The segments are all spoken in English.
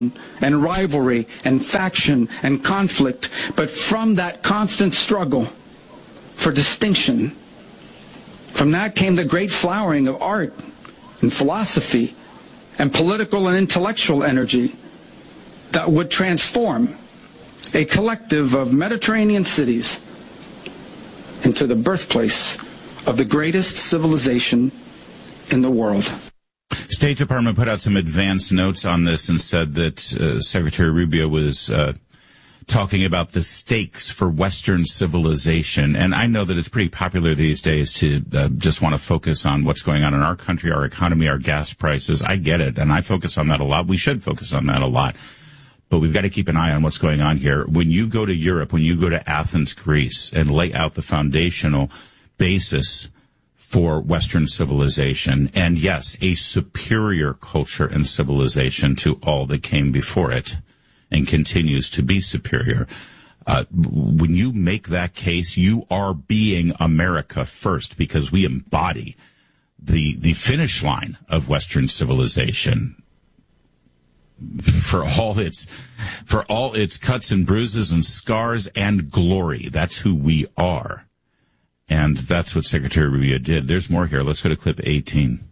and rivalry and faction and conflict, but from that constant struggle for distinction. From that came the great flowering of art and philosophy and political and intellectual energy that would transform a collective of Mediterranean cities into the birthplace of the greatest civilization in the world. State Department put out some advance notes on this and said that Secretary Rubio was talking about the stakes for Western civilization. And I know that it's pretty popular these days to just want to focus on what's going on in our country, our economy, our gas prices. I get it, and I focus on that a lot. We should focus on that a lot. But we've got to keep an eye on what's going on here. When you go to Europe, when you go to Athens, Greece, and lay out the foundational basis for Western civilization, and yes, a superior culture and civilization to all that came before it and continues to be superior. When you make that case, you are being America first, because we embody the finish line of Western civilization. For all its cuts and bruises and scars and glory, that's who we are. And that's what Secretary Rubio did. There's more here. Let's go to clip 18.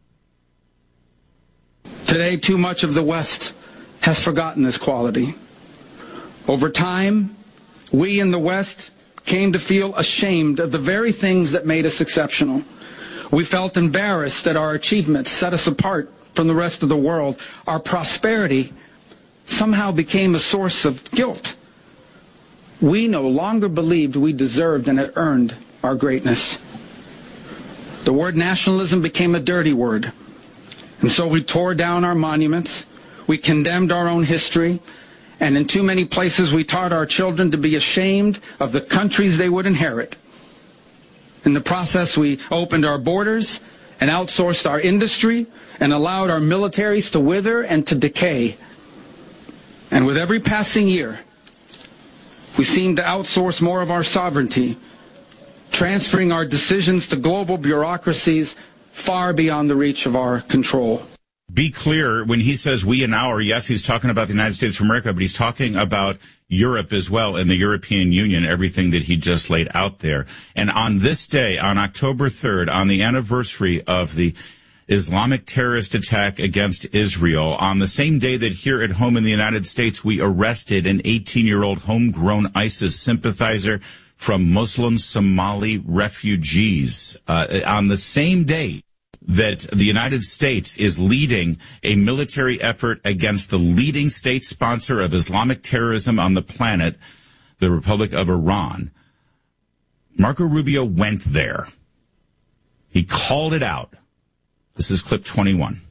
Today, too much of the West has forgotten this quality. Over time, we in the West came to feel ashamed of the very things that made us exceptional. We felt embarrassed that our achievements set us apart from the rest of the world. Our prosperity somehow became a source of guilt. We no longer believed we deserved and had earned our greatness. The word nationalism became a dirty word. And so we tore down our monuments, we condemned our own history, and in too many places we taught our children to be ashamed of the countries they would inherit. In the process, we opened our borders and outsourced our industry and allowed our militaries to wither and to decay. And with every passing year, we seem to outsource more of our sovereignty, transferring our decisions to global bureaucracies far beyond the reach of our control. Be clear, when he says we and our, yes, he's talking about the United States of America, but he's talking about Europe as well and the European Union, everything that he just laid out there. And on this day, on October 3rd, on the anniversary of the Islamic terrorist attack against Israel, on the same day that here at home in the United States we arrested an 18-year-old homegrown ISIS sympathizer from Muslim Somali refugees, on the same day that the United States is leading a military effort against the leading state sponsor of Islamic terrorism on the planet, the Republic of Iran, Marco Rubio went there. He called it out. This is clip 21.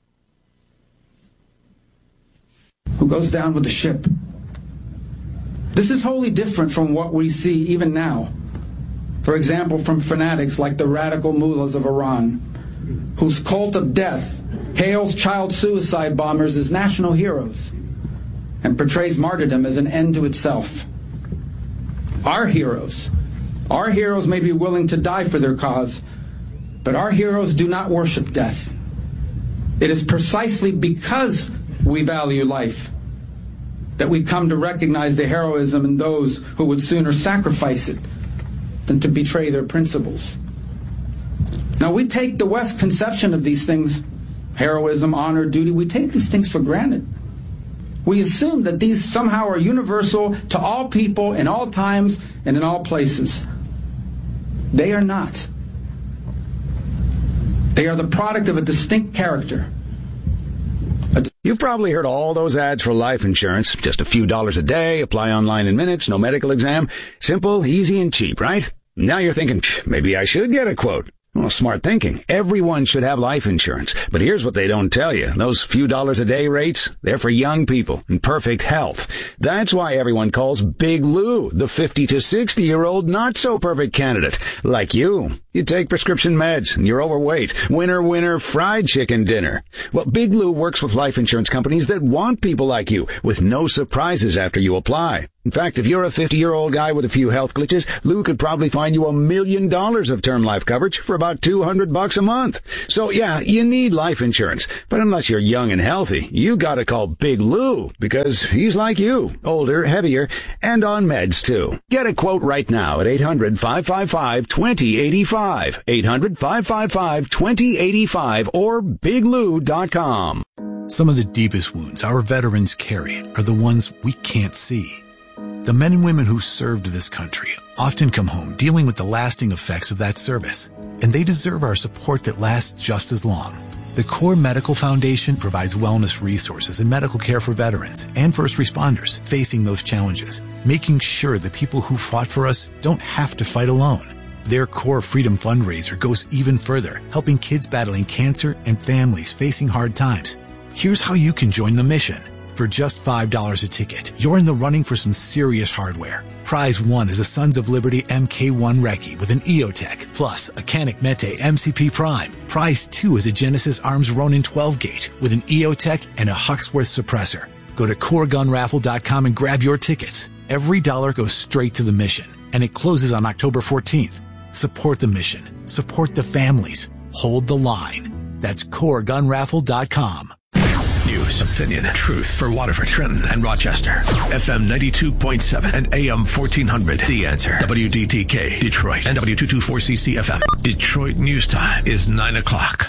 Who goes down with the ship? This is wholly different from what we see even now. For example, from fanatics like the radical mullahs of Iran, whose cult of death hails child suicide bombers as national heroes and portrays martyrdom as an end to itself. Our heroes may be willing to die for their cause, but our heroes do not worship death. It is precisely because we value life that we come to recognize the heroism in those who would sooner sacrifice it than to betray their principles. Now, we take the West's conception of these things, heroism, honor, duty, we take these things for granted. We assume that these somehow are universal to all people in all times and in all places. They are not. They are the product of a distinct character. You've probably heard all those ads for life insurance. Just a few dollars a day, apply online in minutes, no medical exam. Simple, easy, and cheap, right? Now you're thinking, maybe I should get a quote. Well, smart thinking. Everyone should have life insurance. But here's what they don't tell you. Those few dollars a day rates, they're for young people in perfect health. That's why everyone calls Big Lou the 50 to 60-year-old not-so-perfect candidate. Like you. You take prescription meds and you're overweight. Winner, winner, fried chicken dinner. Well, Big Lou works with life insurance companies that want people like you with no surprises after you apply. In fact, if you're a 50-year-old guy with a few health glitches, Lou could probably find you $1 million of term life coverage for about $200 a month. So yeah, you need life insurance. But unless you're young and healthy, you gotta call Big Lou, because he's like you, older, heavier, and on meds too. Get a quote right now at 800-555-2085. 800-555-2085 or biglou.com. Some of the deepest wounds our veterans carry are the ones we can't see. The men and women who served this country often come home dealing with the lasting effects of that service, and they deserve our support that lasts just as long. The Core Medical Foundation provides wellness resources and medical care for veterans and first responders facing those challenges, making sure the people who fought for us don't have to fight alone. Their Core Freedom fundraiser goes even further, helping kids battling cancer and families facing hard times. Here's how you can join the mission. For just $5 a ticket, you're in the running for some serious hardware. Prize 1 is a Sons of Liberty MK1 Recce with an EOTech, plus a Canik Mete MCP Prime. Prize 2 is a Genesis Arms Ronin 12-gauge with an EOTech and a Huxworth suppressor. Go to CoreGunRaffle.com and grab your tickets. Every dollar goes straight to the mission, and it closes on October 14th. Support the mission. Support the families. Hold the line. That's CoreGunRaffle.com. News, opinion, truth for Waterford, Trenton, and Rochester. FM 92.7 and AM 1400. The Answer. WDTK, Detroit, and W224CC FM. Detroit News Time is 9 o'clock.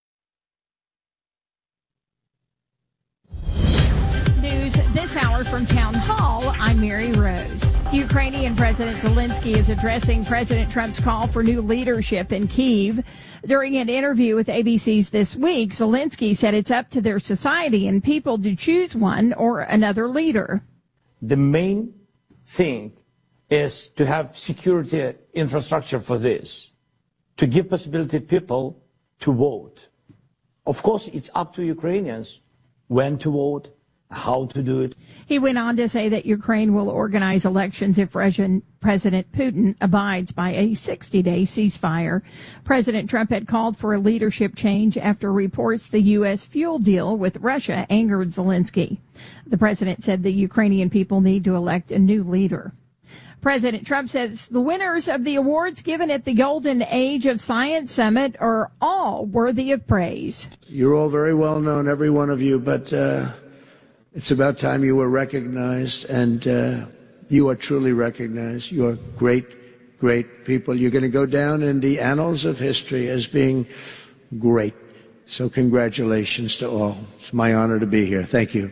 News this hour from Town Hall. I'm Mary Rose. Ukrainian President Zelensky is addressing President Trump's call for new leadership in Kyiv. During an interview with ABC's This Week, Zelensky said it's up to their society and people to choose one or another leader. The main thing is to have security infrastructure for this, to give possibility to people to vote. Of course, it's up to Ukrainians when to vote, how to do it. He went on to say that Ukraine will organize elections if President Putin abides by a 60-day ceasefire. President Trump had called for a leadership change after reports the U.S. fuel deal with Russia angered Zelensky. The president said the Ukrainian people need to elect a new leader. President Trump says the winners of the awards given at the Golden Age of Science Summit are all worthy of praise. You're all very well known, every one of you, but it's about time you were recognized, and you are truly recognized. You are great, great people. You're going to go down in the annals of history as being great. So congratulations to all. It's my honor to be here. Thank you.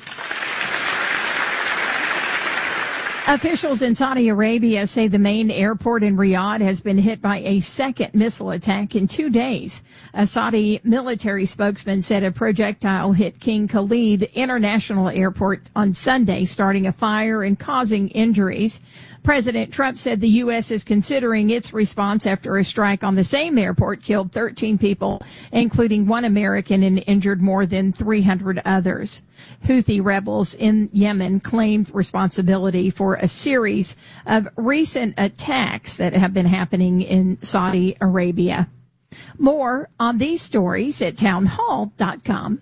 Officials in Saudi Arabia say the main airport in Riyadh has been hit by a second missile attack in 2 days. A Saudi military spokesman said a projectile hit King Khalid International Airport on Sunday, starting a fire and causing injuries. President Trump said the U.S. is considering its response after a strike on the same airport killed 13 people, including one American, and injured more than 300 others. Houthi rebels in Yemen claimed responsibility for a series of recent attacks that have been happening in Saudi Arabia. More on these stories at townhall.com.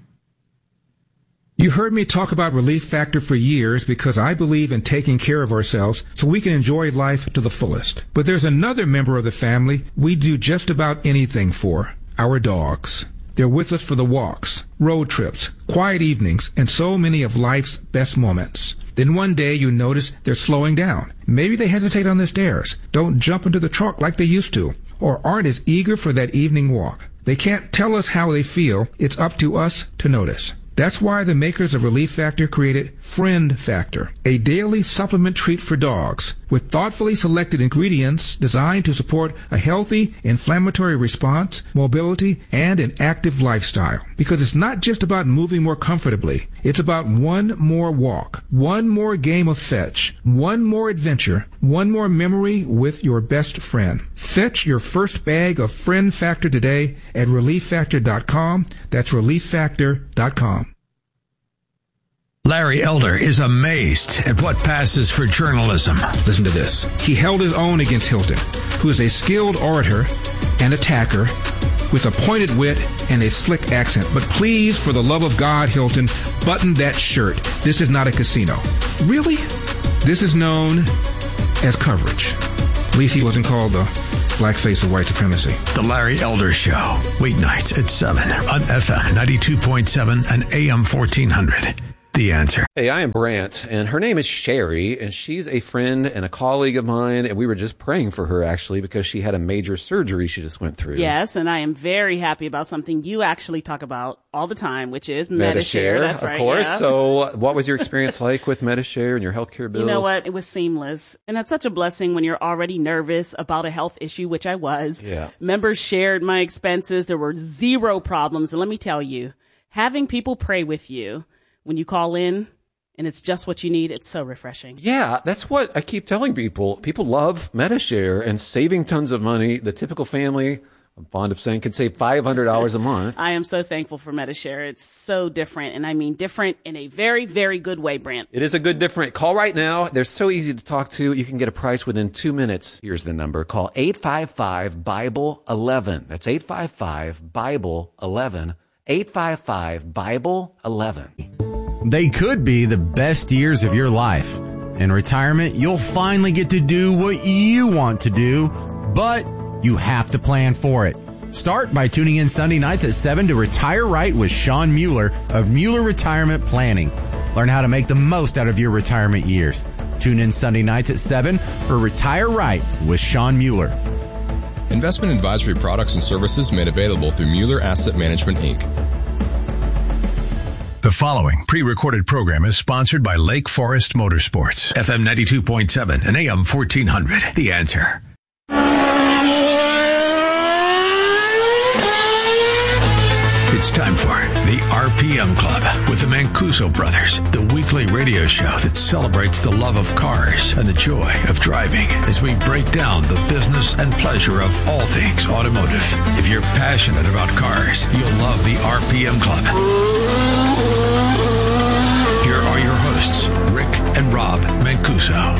You heard me talk about Relief Factor for years because I believe in taking care of ourselves so we can enjoy life to the fullest. But there's another member of the family we do just about anything for, our dogs. They're with us for the walks, road trips, quiet evenings, and so many of life's best moments. Then one day you notice they're slowing down. Maybe they hesitate on the stairs, don't jump into the truck like they used to, or aren't as eager for that evening walk. They can't tell us how they feel. It's up to us to notice. That's why the makers of Relief Factor created Friend Factor, a daily supplement treat for dogs with thoughtfully selected ingredients designed to support a healthy inflammatory response, mobility, and an active lifestyle. Because it's not just about moving more comfortably. It's about one more walk, one more game of fetch, one more adventure, one more memory with your best friend. Fetch your first bag of Friend Factor today at ReliefFactor.com. That's ReliefFactor.com. Larry Elder is amazed at what passes for journalism. Listen to this. He held his own against Hilton, who is a skilled orator and attacker with a pointed wit and a slick accent. But please, for the love of God, Hilton, button that shirt. This is not a casino. Really? This is known as coverage. At least he wasn't called the blackface of white supremacy. The Larry Elder Show, weeknights at 7 on FM 92.7 and AM 1400. The Answer. Hey, I am Brant, and her name is Sherry, and she's a friend and a colleague of mine, and we were just praying for her, actually, because she had a major surgery she just went through. Yes, and I am very happy about something you actually talk about all the time, which is Medi-Share. That's right, of course. Yeah. So what was your experience like with Medi-Share and your healthcare bills? You know what? It was seamless. And that's such a blessing when you're already nervous about a health issue, which I was. Yeah. Members shared my expenses. There were zero problems. And let me tell you, having people pray with you when you call in and it's just what you need, it's so refreshing. Yeah, that's what I keep telling people. People love Medi-Share and saving tons of money. The typical family, I'm fond of saying, can save $500 a month. I am so thankful for Medi-Share. It's so different, and I mean different in a very, very good way, Brant. It is a good different. Call right now. They're so easy to talk to. You can get a price within 2 minutes. Here's the number. Call 855-BIBLE-11. That's 855-BIBLE-11. 855-BIBLE-11. They could be the best years of your life. In retirement, you'll finally get to do what you want to do, but you have to plan for it. Start by tuning in Sunday nights at 7 to Retire Right with Sean Mueller of Mueller Retirement Planning. Learn how to make the most out of your retirement years. Tune in Sunday nights at 7 for Retire Right with Sean Mueller. Investment advisory products and services made available through Mueller Asset Management, Inc. The following pre-recorded program is sponsored by Lake Forest Motorsports. FM 92.7 and AM 1400. The Answer. It's time for the RPM Club with the Mancuso Brothers, the weekly radio show that celebrates the love of cars and the joy of driving as we break down the business and pleasure of all things automotive. If you're passionate about cars, you'll love the RPM Club. Here are your hosts, Rick and Rob Mancuso.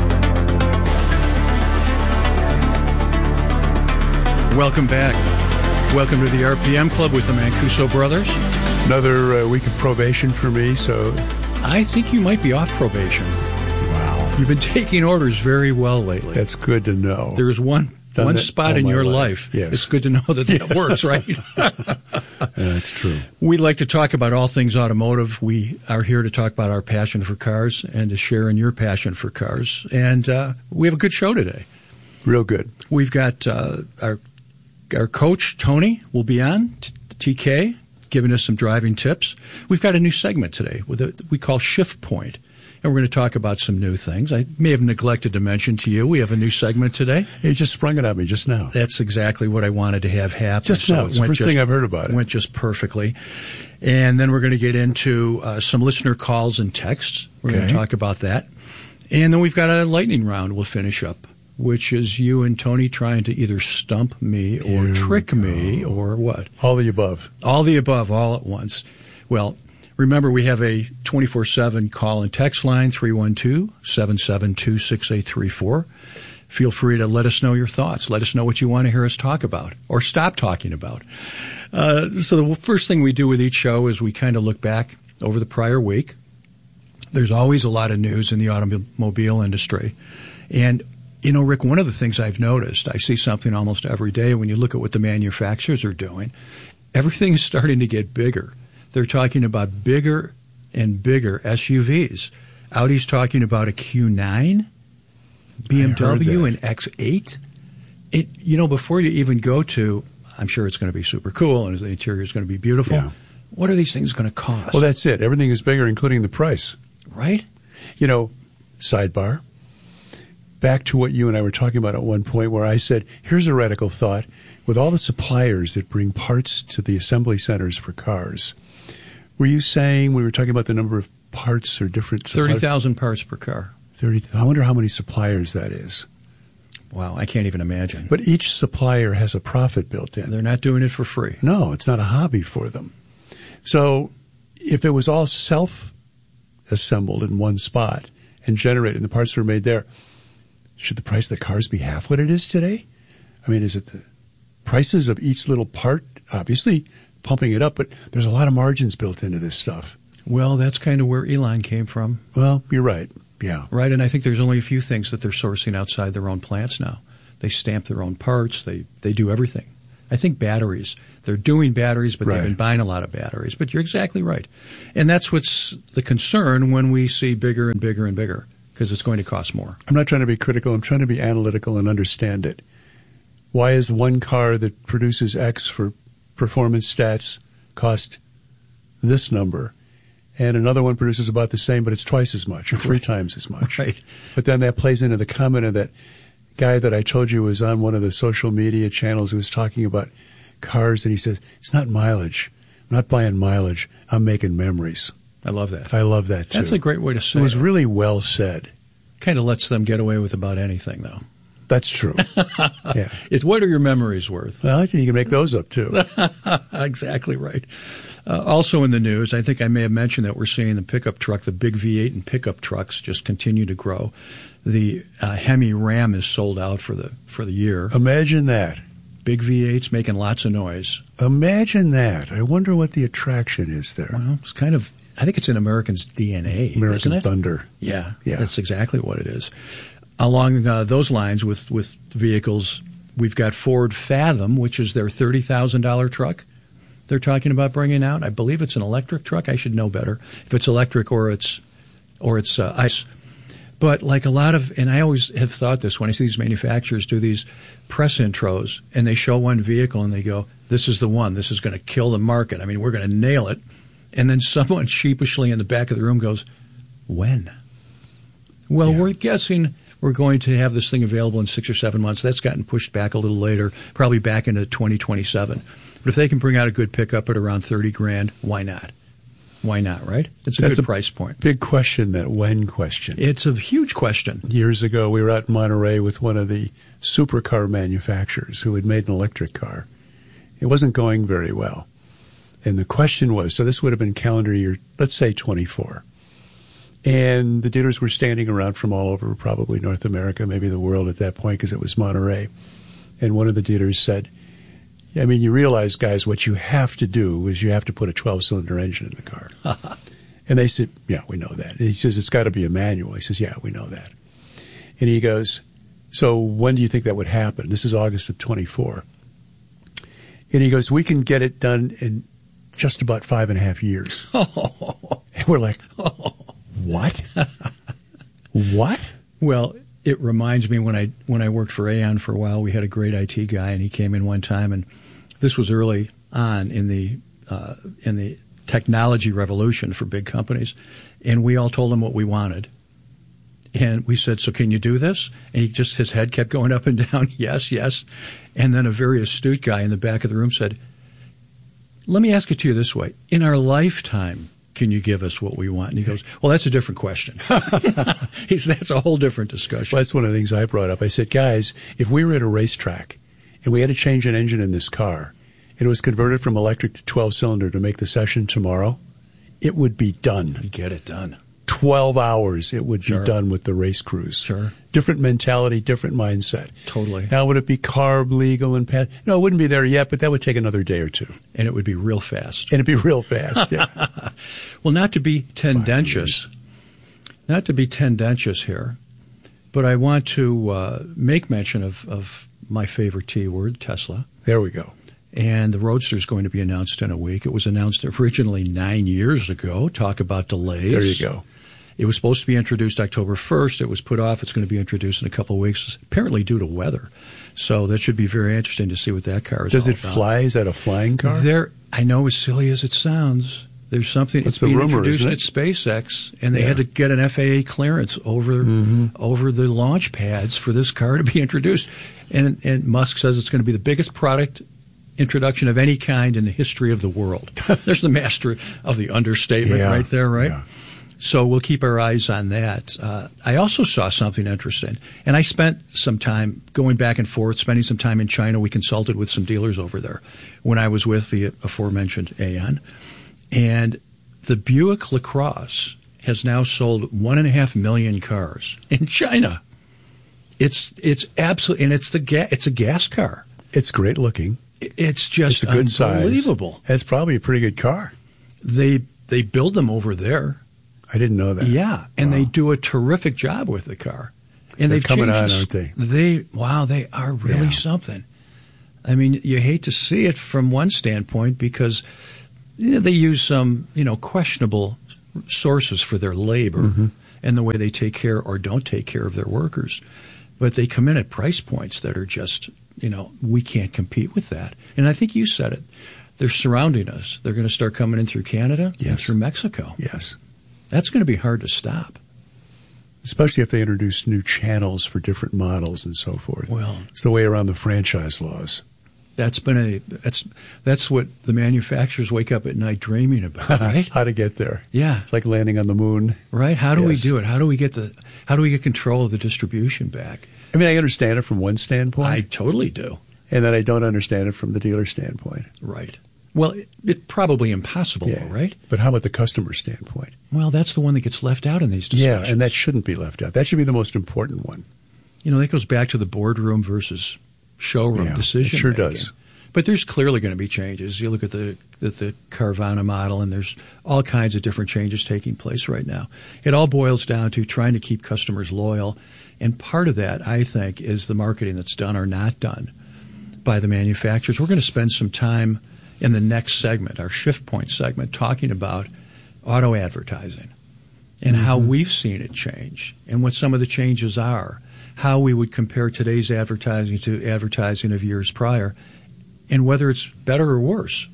Welcome back. Welcome to the RPM Club with the Mancuso Brothers. Another week of probation for me, so... I think you might be off probation. Wow. You've been taking orders very well lately. That's good to know. There's one spot in your life. Yes. It's good to know that works, right? That's true. We like to talk about all things automotive. We are here to talk about our passion for cars and to share in your passion for cars. And we have a good show today. Real good. We've got our coach, Tony, will be on, TK, giving us some driving tips. We've got a new segment today we call Shift Point, and we're going to talk about some new things. I may have neglected to mention to you, we have a new segment today. You just sprung it at me just now. That's exactly what I wanted to have happen. Just now. It's the first thing I've heard about it. It went just perfectly. And then we're going to get into some listener calls and texts. We're going to talk about that. And then we've got a lightning round we'll finish up, which is you and Tony trying to either stump me or trick me or what? All the above. All the above, all at once. Well, remember, we have a 24/7 call and text line, 312-772-6834. Feel free to let us know your thoughts. Let us know what you want to hear us talk about or stop talking about. So the first thing we do with each show is we kind of look back over the prior week. There's always a lot of news in the automobile industry. And you know, Rick, one of the things I've noticed, I see something almost every day when you look at what the manufacturers are doing, everything is starting to get bigger. They're talking about bigger and bigger SUVs. Audi's talking about a Q9, BMW an X8. Before you even go to, I'm sure it's going to be super cool and the interior is going to be beautiful. Yeah. What are these things going to cost? Well, that's it. Everything is bigger, including the price. Right? Sidebar. Back to what you and I were talking about at one point where I said, here's a radical thought. With all the suppliers that bring parts to the assembly centers for cars, were you saying, we were talking about the number of parts or different... 30,000 parts per car. 30. I wonder how many suppliers that is. Wow, I can't even imagine. But each supplier has a profit built in. They're not doing it for free. No, it's not a hobby for them. So if it was all self-assembled in one spot and generated and the parts were made there, should the price of the cars be half what it is today? I mean, is it the prices of each little part? Obviously, pumping it up, but there's a lot of margins built into this stuff. Well, that's kind of where Elon came from. Well, you're right. Yeah. Right? And I think there's only a few things that they're sourcing outside their own plants now. They stamp their own parts. They do everything. I think batteries. They're doing batteries, but they've been buying a lot of batteries. But you're exactly right. And that's what's the concern when we see bigger and bigger and bigger, because it's going to cost more. I'm not trying to be critical. I'm trying to be analytical and understand it. Why is one car that produces X for performance stats cost this number, and another one produces about the same, but it's twice as much or 3 times as much? Right. But then that plays into the comment of that guy that I told you was on one of the social media channels who was talking about cars, and he says, it's not mileage. I'm not buying mileage. I'm making memories. I love that. I love that, too. That's a great way to say it. It was really well said. Kind of lets them get away with about anything, though. That's true. Yeah. It's what are your memories worth? Well, you can make those up, too. Exactly right. Also in the news, I think I may have mentioned that we're seeing the pickup truck, the big V8 and pickup trucks just continue to grow. The Hemi Ram is sold out for the year. Imagine that. Big V8s making lots of noise. Imagine that. I wonder what the attraction is there. Well, it's kind of, I think it's in American's DNA. American isn't it? Thunder. Yeah, that's exactly what it is. Along those lines with vehicles, we've got Ford Fathom, which is their $30,000 truck they're talking about bringing out. I believe it's an electric truck. I should know better if it's electric or it's ICE. But like a lot of, and I always have thought this when I see these manufacturers do these press intros and they show one vehicle and they go, this is the one, this is going to kill the market. I mean, we're going to nail it. And then someone sheepishly in the back of the room goes, when? Well, we're guessing we're going to have this thing available in 6 or 7 months. That's gotten pushed back a little later, probably back into 2027. But if they can bring out a good pickup at around $30,000, why not? Why not, right? It's a good price point. Big question, that when question. It's a huge question. Years ago, we were out in Monterey with one of the supercar manufacturers who had made an electric car. It wasn't going very well. And the question was, so this would have been calendar year, let's say 24. And the dealers were standing around from all over, probably North America, maybe the world at that point, because it was Monterey. And one of the dealers said, I mean, you realize, guys, what you have to do is you have to put a 12-cylinder engine in the car. And they said, yeah, we know that. And he says, it's got to be a manual. He says, yeah, we know that. And he goes, so when do you think that would happen? This is August of 24. And he goes, we can get it done in just about 5.5 years. And we're like, what? What? Well, it reminds me when I worked for Aon for a while, we had a great IT guy, and he came in one time, and this was early on in the technology revolution for big companies, and we all told him what we wanted. And we said, so can you do this? And his head kept going up and down, yes, yes. And then a very astute guy in the back of the room said, let me ask it to you this way. In our lifetime, can you give us what we want? And he goes, well, that's a different question. That's a whole different discussion. Well, that's one of the things I brought up. I said, guys, if we were at a racetrack and we had to change an engine in this car and it was converted from electric to 12-cylinder to make the session tomorrow, it would be done. You'd get it done. 12 hours it would be done with the race crews. Sure. Different mentality, different mindset. Totally. Now, would it be carb legal and no, it wouldn't be there yet, but that would take another day or two. And it would be real fast. And it'd be real fast, yeah. Well, not to be tendentious here, but I want to make mention of my favorite T word, Tesla. There we go. And the Roadster is going to be announced in a week. It was announced originally 9 years ago. Talk about delays. There you go. It was supposed to be introduced October 1st. It was put off. It's going to be introduced in a couple of weeks, apparently due to weather. So that should be very interesting to see what that car is all about. Does it fly? Is that a flying car? I know, as silly as it sounds, there's something. What's it's being the rumor, introduced isn't at SpaceX, and they had to get an FAA clearance over the launch pads for this car to be introduced. And Musk says it's going to be the biggest product introduction of any kind in the history of the world. There's the master of the understatement right there, right? Yeah. So we'll keep our eyes on that. I also saw something interesting, and I spent some time going back and forth, spending some time in China. We consulted with some dealers over there when I was with the aforementioned Aon. And the Buick LaCrosse has now sold 1.5 million cars in China. It's absolutely, and it's a gas car. It's great looking. It's just a good unbelievable size. That's probably a pretty good car. They build them over there. I didn't know that. Yeah, and they do a terrific job with the car. And They're they've coming changed on, this- aren't they? They are really something. I mean, you hate to see it from one standpoint because they use some, questionable sources for their labor and the way they take care or don't take care of their workers. But they come in at price points that are just, we can't compete with that. And I think you said it. They're surrounding us. They're going to start coming in through Canada and through Mexico. Yes. That's going to be hard to stop. Especially if they introduce new channels for different models and so forth. Well, it's the way around the franchise laws. That's what the manufacturers wake up at night dreaming about, right? How to get there. Yeah. It's like landing on the moon. Right? How do we do it? How do we get control of the distribution back? I mean, I understand it from one standpoint. I totally do. And then I don't understand it from the dealer standpoint. Right. Well, it's probably impossible, though, right? But how about the customer standpoint? Well, that's the one that gets left out in these discussions. Yeah, and that shouldn't be left out. That should be the most important one. That goes back to the boardroom versus showroom decision. It sure making. does. But there's clearly going to be changes. You look at the Carvana model, and there's all kinds of different changes taking place right now. It all boils down to trying to keep customers loyal, and part of that, I think, is the marketing that's done or not done by the manufacturers. We're going to spend some time in the next segment, our Shift Point segment, talking about auto advertising and how we've seen it change and what some of the changes are, how we would compare today's advertising to advertising of years prior, and whether it's better or worse.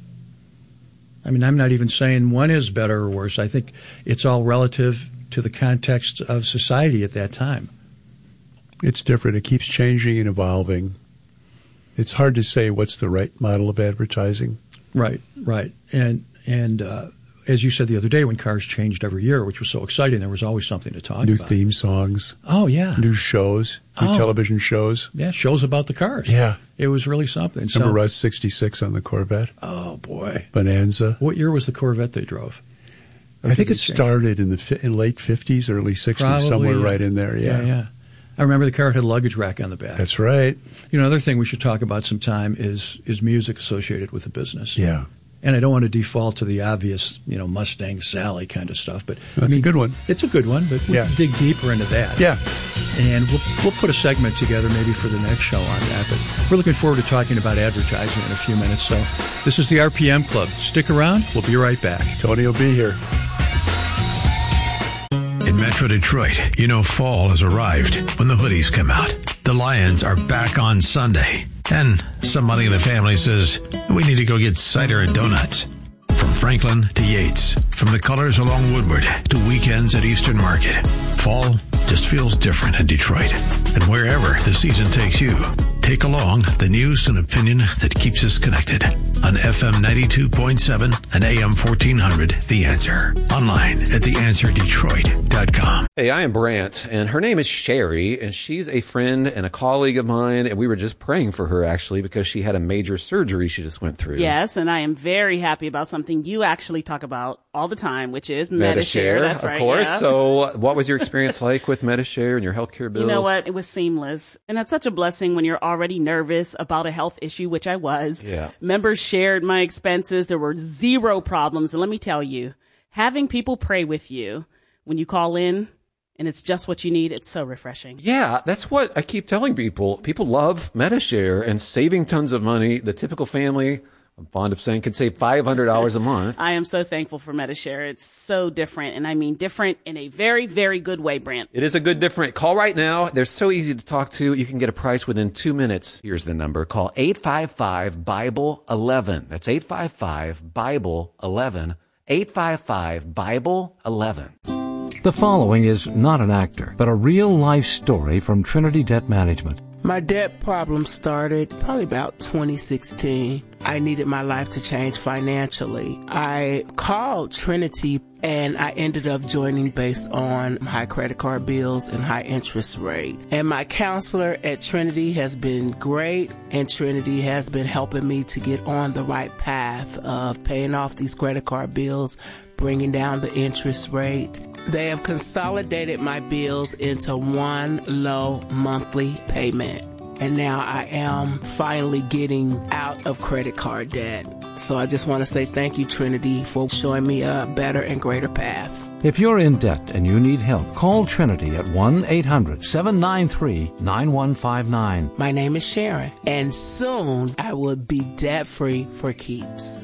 I mean, I'm not even saying one is better or worse. I think it's all relative to the context of society at that time. It's different. It keeps changing and evolving. It's hard to say what's the right model of advertising. Right. And as you said the other day, when cars changed every year, which was so exciting, there was always something to talk about. New theme songs. Oh, yeah. New shows. New television shows. Yeah, shows about the cars. Yeah. It was really something. Remember Route 66 on the Corvette? Oh, boy. Bonanza. What year was the Corvette they drove? I think it started in late 50s, early 60s, Probably, somewhere right in there. Yeah. I remember the car had a luggage rack on the back. That's right. Another thing we should talk about sometime is music associated with the business. Yeah. And I don't want to default to the obvious, Mustang Sally kind of stuff, but that's a good one. It's a good one, but we'll dig deeper into that. Yeah. And we'll put a segment together maybe for the next show on that. But we're looking forward to talking about advertising in a few minutes. So this is the RPM Club. Stick around. We'll be right back. Tony will be here. In Metro Detroit, fall has arrived when the hoodies come out. The Lions are back on Sunday. And somebody in the family says, we need to go get cider and donuts. From Franklin to Yates, from the colors along Woodward to weekends at Eastern Market, fall just feels different in Detroit. And wherever the season takes you, take along the news and opinion that keeps us connected on FM 92.7 and AM 1400, The Answer. Online at theanswerdetroit.com. Hey, I am Brant, and her name is Sherry, and she's a friend and a colleague of mine, and we were just praying for her, actually, because she had a major surgery she just went through. Yes, and I am very happy about something you actually talk about all the time, which is Medi-Share. That's right. Of course. Yeah. So what was your experience like with Medi-Share and your healthcare bills? You know what? It was seamless. And that's such a blessing when you're already nervous about a health issue, which I was. Yeah. Members shared my expenses. There were zero problems. And let me tell you, having people pray with you when you call in and it's just what you need, it's so refreshing. Yeah, that's what I keep telling people. People love Medi-Share and saving tons of money. The typical family, I'm fond of saying, can save $500 a month. I am so thankful for Medi-Share. It's so different, and I mean different in a very, very good way, Brant. It is a good different. Call right now. They're so easy to talk to. You can get a price within 2 minutes. Here's the number. Call 855-BIBLE-11. That's 855-BIBLE-11. 855-BIBLE-11. The following is not an actor, but a real-life story from Trinity Debt Management. My debt problem started probably about 2016. I needed my life to change financially. I called Trinity and I ended up joining based on high credit card bills and high interest rate. And my counselor at Trinity has been great, and Trinity has been helping me to get on the right path of paying off these credit card bills, bringing down the interest rate. They have consolidated my bills into one low monthly payment. And now I am finally getting out of credit card debt. So I just want to say thank you, Trinity, for showing me a better and greater path. If you're in debt and you need help, call Trinity at 1-800-793-9159. My name is Sharon, and soon I will be debt-free for keeps.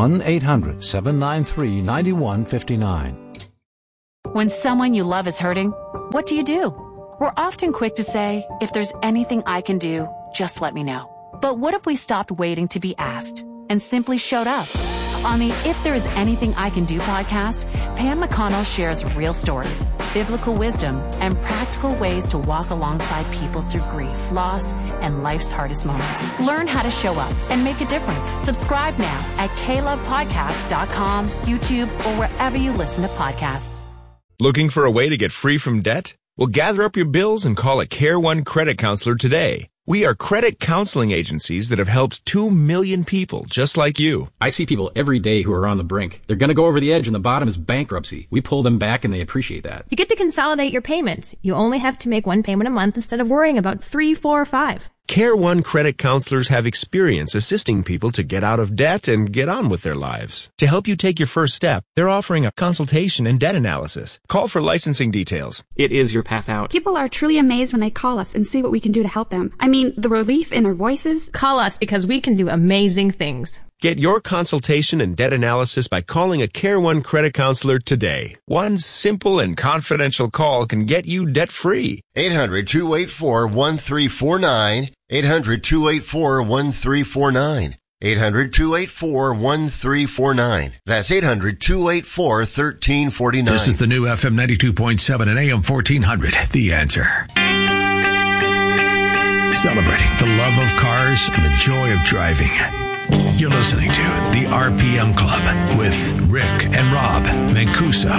1-800-793-9159. When someone you love is hurting, what do? We're often quick to say, if there's anything I can do, just let me know. But what if we stopped waiting to be asked and simply showed up? On the If There Is Anything I Can Do podcast, Pam McConnell shares real stories, biblical wisdom, and practical ways to walk alongside people through grief, loss, and life's hardest moments. Learn how to show up and make a difference. Subscribe now at KLovePodcast.com, YouTube, or wherever you listen to podcasts. Looking for a way to get free from debt? Well, gather up your bills and call a Care One credit counselor today. We are credit counseling agencies that have helped 2 million people just like you. I see people every day who are on the brink. They're going to go over the edge and the bottom is bankruptcy. We pull them back and they appreciate that. You get to consolidate your payments. You only have to make one payment a month instead of worrying about 3, 4, or 5. Care One credit counselors have experience assisting people to get out of debt and get on with their lives. To help you take your first step, they're offering a consultation and debt analysis. Call for licensing details. It is your path out. People are truly amazed when they call us and see what we can do to help them. I mean, the relief in their voices. Call us because we can do amazing things. Get your consultation and debt analysis by calling a Care One credit counselor today. One simple and confidential call can get you debt-free. 800-284-1349. 800-284-1349. 800-284-1349. That's 800-284-1349. This is the new FM 92.7 and AM 1400. The Answer. Celebrating the love of cars and the joy of driving. You're listening to the RPM Club with Rick and Rob Mancuso.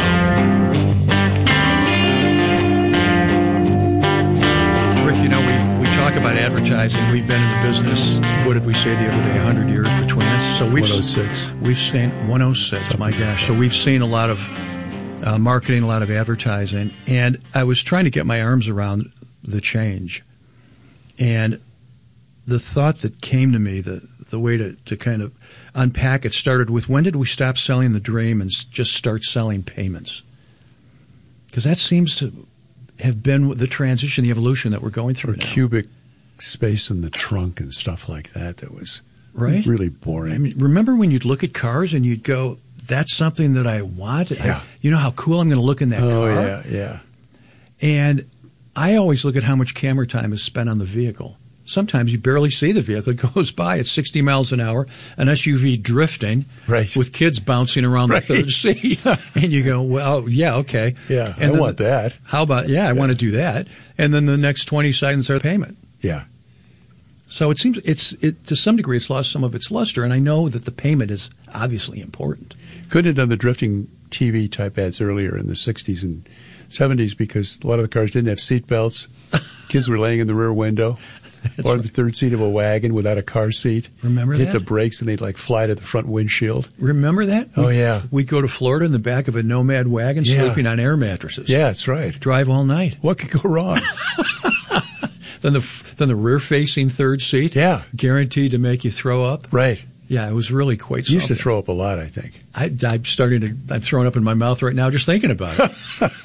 Rick, you know, we talk about advertising. We've been in the business, what did we say the other day, 100 years between us? So 106. We've seen 106, my gosh. So we've seen a lot of marketing, a lot of advertising. And I was trying to get my arms around the change. And the thought that came to me, the way to kind of unpack it started with, when did we stop selling the dream and just start selling payments? Because that seems to have been the transition, the evolution that we're going through now. Cubic space in the trunk and stuff like that was right? Really boring. I mean, remember when you'd look at cars and you'd go, that's something that I want? Yeah. You know how cool I'm going to look in that car? Oh, yeah. And I always look at how much camera time is spent on the vehicle. Sometimes you barely see the vehicle. It goes by at 60 miles an hour, an SUV drifting with kids bouncing around the third seat. And you go, well, yeah, okay. Yeah, and I want that. How about, I want to do that. And then the next 20 seconds are payment. Yeah. So it seems to some degree it's lost some of its luster, and I know that the payment is obviously important. Couldn't have done the drifting TV type ads earlier in the 60s and 70s because a lot of the cars didn't have seat belts. Kids were laying in the rear window. Or the third seat of a wagon without a car seat. Remember that? Hit the brakes and they'd like fly to the front windshield. Remember that? Oh, yeah. We'd go to Florida in the back of a Nomad wagon sleeping on air mattresses. Yeah, that's right. Drive all night. What could go wrong? Then the rear-facing third seat. Yeah. Guaranteed to make you throw up. Right. Yeah, it was really quite something. You used to throw up a lot, I think. I'm throwing up in my mouth right now just thinking about it.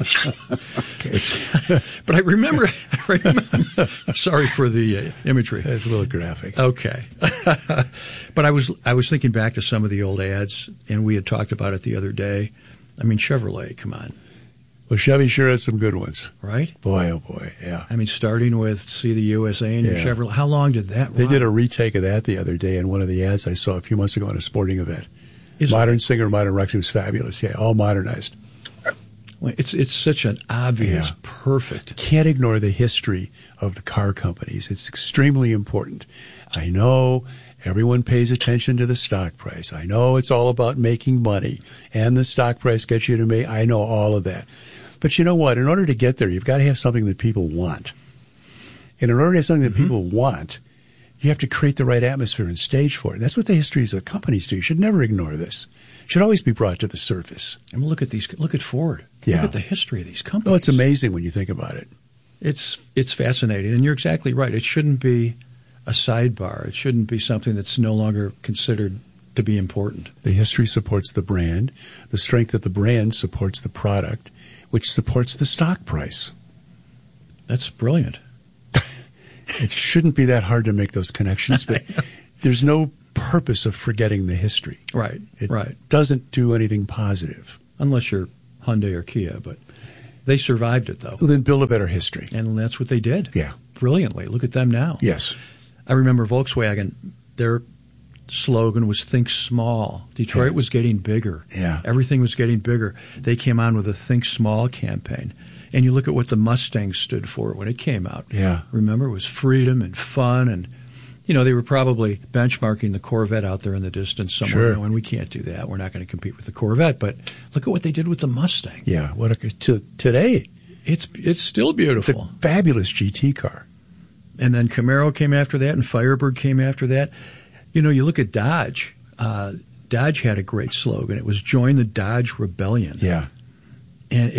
But I remember, sorry for the imagery. It's a little graphic. Okay. But I was thinking back to some of the old ads, and we had talked about it the other day. I mean, Chevrolet, come on. Well, Chevy sure has some good ones. Right? Boy, oh boy, yeah. I mean, starting with See the USA and your Chevrolet. How long did that run? They did a retake of that the other day in one of the ads I saw a few months ago on a sporting event. Modern Singer, Modern Rocks. It was fabulous. Yeah, all modernized. Well, it's such an obvious, perfect. Can't ignore the history of the car companies. It's extremely important. I know everyone pays attention to the stock price. I know it's all about making money, and the stock price gets you to make. I know all of that. But you know what? In order to get there, you've got to have something that people want. And in order to have something that people want, you have to create the right atmosphere and stage for it. And that's what the histories of the companies do. You should never ignore this. It should always be brought to the surface. And look at Ford. Yeah. Look at the history of these companies. Oh, it's amazing when you think about it. It's fascinating. And you're exactly right. It shouldn't be a sidebar. It shouldn't be something that's no longer considered to be important. The history supports the brand. The strength of the brand supports the product, which supports the stock price. That's brilliant. It shouldn't be that hard to make those connections, but there's no purpose of forgetting the history. Right, It right. doesn't do anything positive. Unless you're Hyundai or Kia, but they survived it, though. Well, then build a better history. And that's what they did. Yeah. Brilliantly. Look at them now. Yes. I remember Volkswagen, their slogan was think small. Detroit was getting bigger. Yeah. Everything was getting bigger. They came on with a think small campaign. And you look at what the Mustang stood for when it came out. Yeah. Remember, it was freedom and fun. And, you know, they were probably benchmarking the Corvette out there in the distance somewhere. Sure. And we can't do that. We're not going to compete with the Corvette. But look at what they did with the Mustang. Yeah. Today, it's still beautiful. It's a fabulous GT car. And then Camaro came after that, and Firebird came after that. You know, you look at Dodge. Dodge had a great slogan. It was "Join the Dodge Rebellion." Yeah. And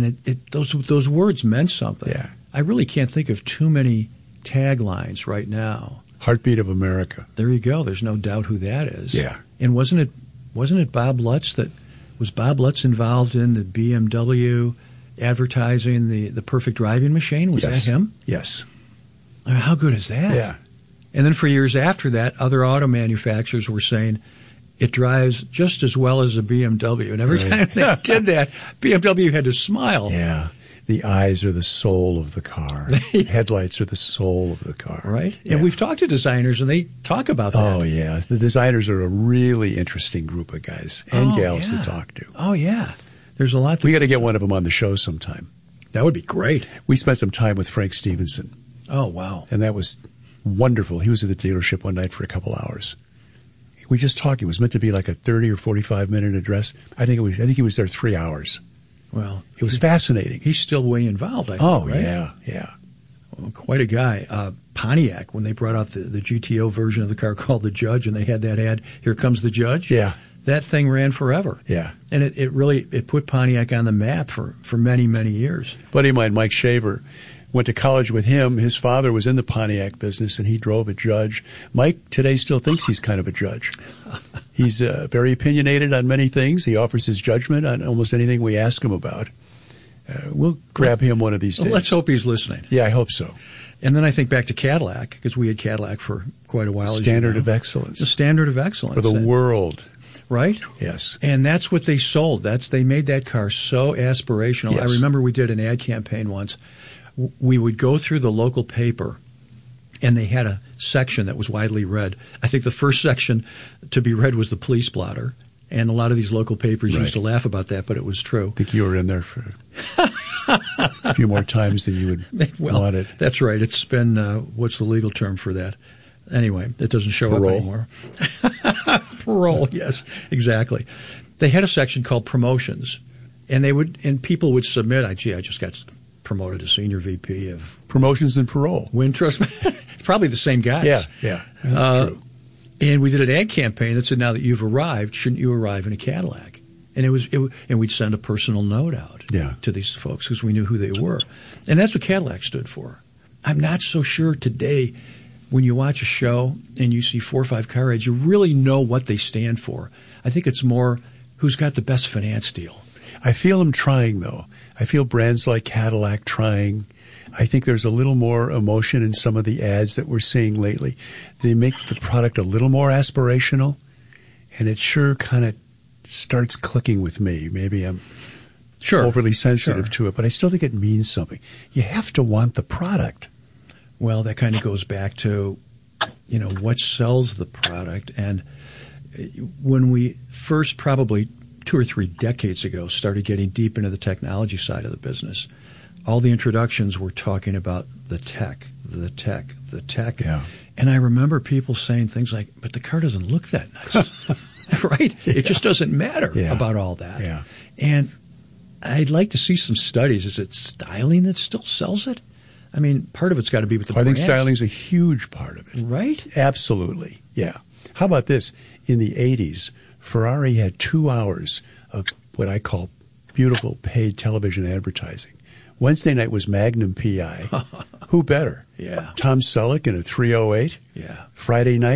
those words meant something. Yeah. I really can't think of too many taglines right now. Heartbeat of America. There you go. There's no doubt who that is. Yeah. And wasn't it Bob Lutz was Bob Lutz involved in the BMW advertising the perfect driving machine? Was Yes. that him? Yes. How good is that? Yeah. And then for years after that, other auto manufacturers were saying it drives just as well as a BMW. And every time they did that, BMW had to smile. Yeah. The eyes are the soul of the car. The headlights are the soul of the car. Right? Yeah. And we've talked to designers, and they talk about that. Oh, yeah. The designers are a really interesting group of guys and gals to talk to. Oh, yeah. There's a lot. We got to get one of them on the show sometime. That would be great. We spent some time with Frank Stevenson. Oh, wow. And that was wonderful. He was at the dealership one night for a couple hours. We just talked. It was meant to be like a 30 or 45-minute address. I think he was there 3 hours. Well, it was fascinating. He's still way involved, I think, right? Yeah. Well, quite a guy. Pontiac, when they brought out the GTO version of the car called the Judge, and they had that ad, "Here comes the Judge." Yeah. That thing ran forever. Yeah. And it really put Pontiac on the map for many, many years. Buddy of mine, Mike Shaver, went to college with him. His father was in the Pontiac business, and he drove a Judge. Mike today still thinks he's kind of a judge. He's very opinionated on many things. He offers his judgment on almost anything we ask him about. We'll grab him one of these days. Let's hope he's listening. Yeah, I hope so. And then I think back to Cadillac, because we had Cadillac for quite a while. Standard of excellence. The standard of excellence. For the world. Right? Yes. And that's what they sold. They made that car so aspirational. Yes. I remember we did an ad campaign once. We would go through the local paper, and they had a section that was widely read. I think the first section to be read was the police blotter, and a lot of these local papers used to laugh about that, but it was true. I think you were in there for a few more times than you would want it. That's right. It's been, what's the legal term for that? Anyway, it doesn't show up anymore. Parole, yes, exactly. They had a section called promotions, and people would submit, I just got promoted to senior VP of promotions and parole. Wintrust. It's probably the same guys. Yeah. That's true. And we did an ad campaign that said, "Now that you've arrived, shouldn't you arrive in a Cadillac?" And and we'd send a personal note out to these folks because we knew who they were, and that's what Cadillac stood for. I'm not so sure today. When you watch a show and you see 4 or 5 car ads, you really know what they stand for. I think it's more who's got the best finance deal. I feel them trying, though. I feel brands like Cadillac trying. I think there's a little more emotion in some of the ads that we're seeing lately. They make the product a little more aspirational, and it sure kind of starts clicking with me. Maybe I'm overly sensitive to it, but I still think it means something. You have to want the product. Well, that kind of goes back to, what sells the product. And when we first, probably 2 or 3 decades ago, started getting deep into the technology side of the business, all the introductions were talking about the tech. Yeah. And I remember people saying things like, but the car doesn't look that nice. Right? It just doesn't matter about all that. Yeah. And I'd like to see some studies. Is it styling that still sells it? I mean, part of it's got to be with the brand. I think styling's a huge part of it. Right? Absolutely. Yeah. How about this? In the 80s, Ferrari had 2 hours of what I call beautiful paid television advertising. Wednesday night was Magnum PI. Who better? Yeah. Tom Selleck in a 308. Yeah. Friday night,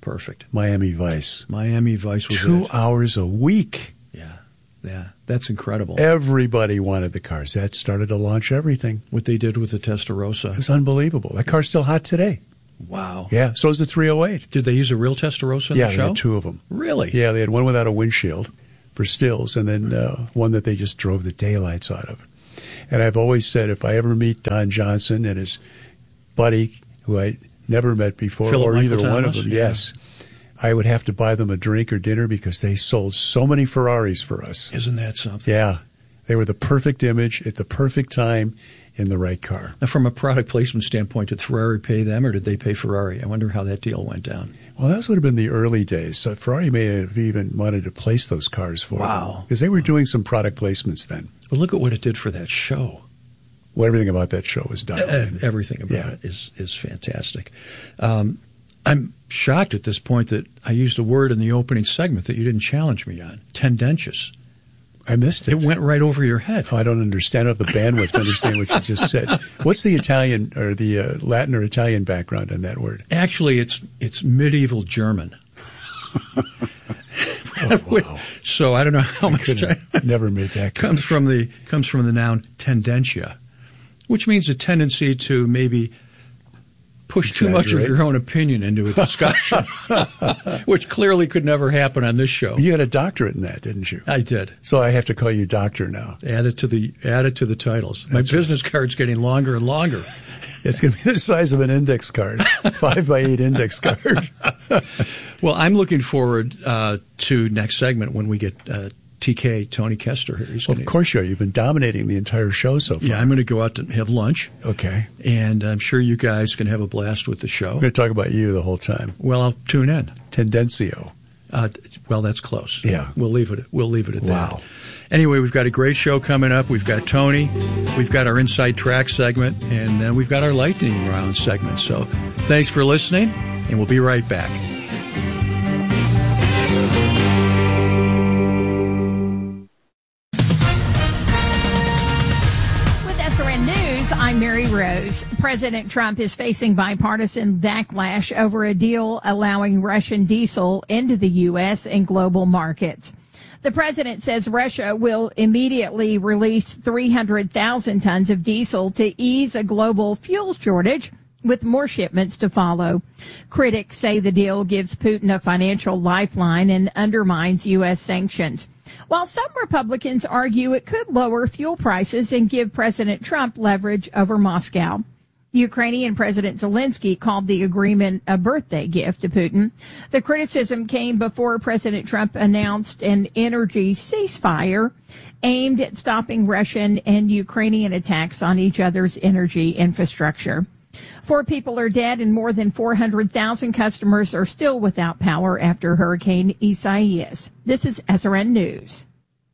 Perfect. Miami Vice. Miami Vice was 2 hours a week. Yeah, that's incredible. Everybody wanted the cars. That started to launch everything. What they did with the Testarossa. It was unbelievable. That car's still hot today. Wow. Yeah, so is the 308. Did they use a real Testarossa in the show? Yeah, they had 2 of them. Really? Yeah, they had one without a windshield for stills, and then one that they just drove the daylights out of. And I've always said, if I ever meet Don Johnson and his buddy, who I never met before, Philip or Michael either one Thomas? of them, Yeah. yes, I would have to buy them a drink or dinner because they sold so many Ferraris for us. Isn't that something? Yeah. They were the perfect image at the perfect time in the right car. Now, from a product placement standpoint, did Ferrari pay them or did they pay Ferrari? I wonder how that deal went down. Well, those would have been the early days. So Ferrari may have even wanted to place those cars for them. Because they were doing some product placements then. But look at what it did for that show. Well, everything about that show was done. Everything about it is fantastic. I'm shocked at this point that I used a word in the opening segment that you didn't challenge me on. Tendentious. I missed it. It went right over your head. Oh, I don't understand. I don't have the bandwidth to understand what you just said. What's the Italian or the Latin or Italian background on that word? Actually, it's medieval German. Oh, wow. So I don't know how much never made that comes from the noun tendentia, which means a tendency to maybe push too much of your own opinion into a discussion, which clearly could never happen on this show. You had a doctorate in that, didn't you? I did. So I have to call you doctor now. Add it to the titles. My business card's getting longer and longer. It's going to be the size of an index card, 5x8 index card. Well, I'm looking forward to next segment when we get TK, Tony Kester here. Of course you are. You've been dominating the entire show so far. Yeah, I'm going to go out to have lunch. Okay. And I'm sure you guys can have a blast with the show. We're going to talk about you the whole time. Well, I'll tune in. Tendencio. Well, that's close. Yeah. We'll leave it at that. Wow. Anyway, we've got a great show coming up. We've got Tony. We've got our Inside Track segment. And then we've got our Lightning Round segment. So thanks for listening, and we'll be right back. I'm Mary Rose. President Trump is facing bipartisan backlash over a deal allowing Russian diesel into the U.S. and global markets. The president says Russia will immediately release 300,000 tons of diesel to ease a global fuel shortage, with more shipments to follow. Critics say the deal gives Putin a financial lifeline and undermines U.S. sanctions, while some Republicans argue it could lower fuel prices and give President Trump leverage over Moscow. Ukrainian President Zelensky called the agreement a birthday gift to Putin. The criticism came before President Trump announced an energy ceasefire aimed at stopping Russian and Ukrainian attacks on each other's energy infrastructure. 4 people are dead and more than 400,000 customers are still without power after Hurricane Isaias. This is SRN News.